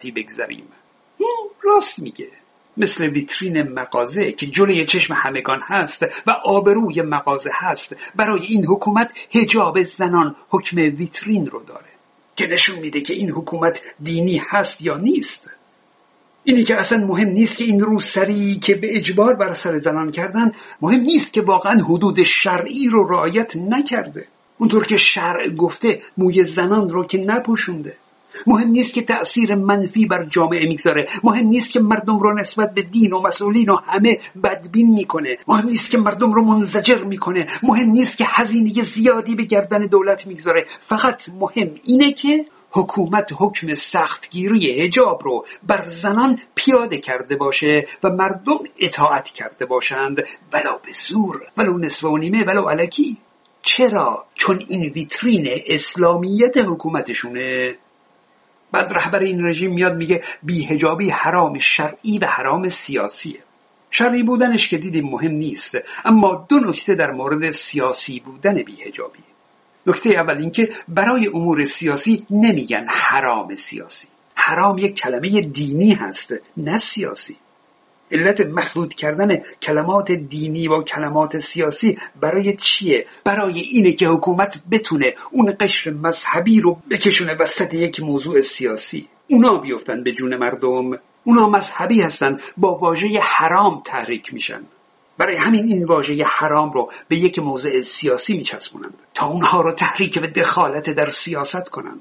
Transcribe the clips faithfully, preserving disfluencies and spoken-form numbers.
سختی بگذریم. راست میگه. مثل ویترین مغازه که جلوی چشم همگان هست و آبروی مغازه هست، برای این حکومت حجاب زنان حکم ویترین رو داره که نشون میده که این حکومت دینی هست یا نیست. اینی که اصلا مهم نیست که این روسری که به اجبار بر سر زنان کردن، مهم نیست که واقعا حدود شرعی رو رعایت نکرده، اونطور که شرع گفته موی زنان رو که نپوشونده. مهم نیست که تأثیر منفی بر جامعه میگذاره، مهم نیست که مردم رو نسبت به دین و مسئولین و همه بدبین میکنه، مهم نیست که مردم رو منزجر میکنه، مهم نیست که هزینه زیادی به گردن دولت میگذاره. فقط مهم اینه که حکومت حکم سختگیری حجاب رو بر زنان پیاده کرده باشه و مردم اطاعت کرده باشند، ولو به زور، ولو نصف و نیمه، ولو الکی. چرا؟ چون این ویترین اسلامیت حکومتشونه. بعد رهبر این رژیم میاد میگه بی‌حجابی حرام شرعی و حرام سیاسیه. شرعی بودنش که دیدیم مهم نیست، اما دو نکته در مورد سیاسی بودن بی‌حجابی. نکته اول این که برای امور سیاسی نمیگن حرام سیاسی. حرام یک کلمه دینی هست، نه سیاسی. علت مخلوط کردن کلمات دینی با کلمات سیاسی برای چیه؟ برای اینه که حکومت بتونه اون قشر مذهبی رو بکشونه وسط یک موضوع سیاسی. اونا بیفتن به جون مردم. اونا مذهبی هستن، با واژه حرام تحریک میشن. برای همین این واژه حرام رو به یک موضوع سیاسی میچسبونند تا اونها رو تحریک به دخالت در سیاست کنند.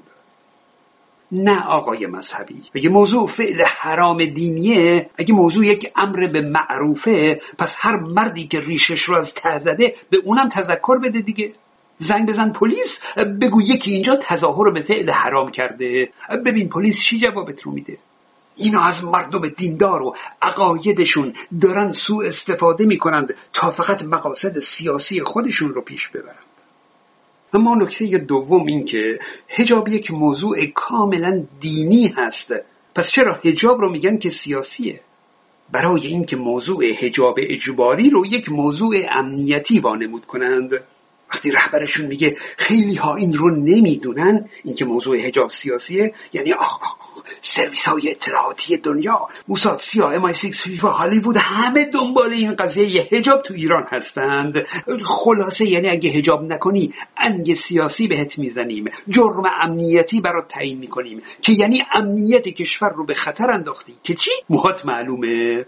نه آقای مذهبی، اگه موضوع فعل حرام دینیه، اگه موضوع یک امر به معروفه، پس هر مردی که ریشش رو از ته زده به اونم تذکر بده دیگه. زنگ بزن پلیس، بگو یکی اینجا تظاهر به فعل حرام کرده، ببین پلیس چی جوابت رو میده. اینا از مردم دیندار و عقایدشون دارن سوء استفاده میکنند تا فقط مقاصد سیاسی خودشون رو پیش ببرند. اما نکته دوم این که حجاب یک موضوع کاملا دینی هست، پس چرا حجاب رو میگن که سیاسیه؟ برای این که موضوع حجاب اجباری رو یک موضوع امنیتی وانمود کنند. وقتی رهبرشون میگه خیلی ها این رو نمیدونن، این که موضوع حجاب سیاسیه، یعنی آخ آخ سرویس های اطلاعاتی دنیا، موساد، سیا، ام آی سیکس، فیفا، هالیوود، همه دنبال این قضیه حجاب تو ایران هستند. خلاصه یعنی اگه حجاب نکنی انگ سیاسی بهت میزنیم، جرم امنیتی برات تعیین میکنیم، که یعنی امنیت کشور رو به خطر انداختی. که چی؟ موهات معلومه.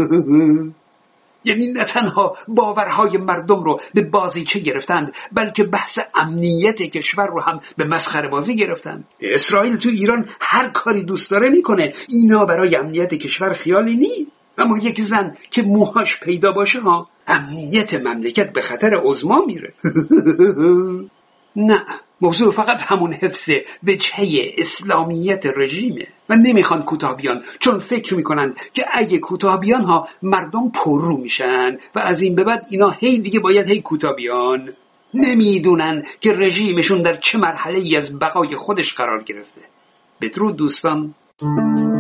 یعنی نه تنها باورهای مردم رو به بازیچه گرفتند، بلکه بحث امنیت کشور رو هم به مسخره بازی گرفتند. اسرائیل تو ایران هر کاری دوست داره میکنه، اینا برای امنیت کشور خیالی نی. اما یک زن که موهاش پیدا باشه ها، امنیت مملکت به خطر عظما میره. نه، موضوع فقط همون حفظ وجهه اسلامیت رژیمه و نمیخوان کوتاه بیان، چون فکر میکنن که اگه کوتاه بیان ها مردم پررو میشن و از این به بعد اینا هی دیگه باید هی کوتاه بیان. نمیدونن که رژیمشون در چه مرحله ای از بقای خودش قرار گرفته. بدرود دوستان.